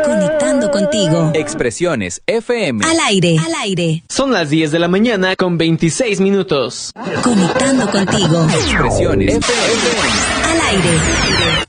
Conectando contigo. Expresiones FM. Al aire. Al aire. Son las 10 de la mañana con 26 minutos. Conectando contigo. Expresiones FM. Al aire.